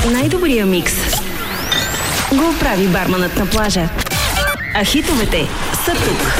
Най-добрия микс го прави барманът на плажа. А хитовете са тук.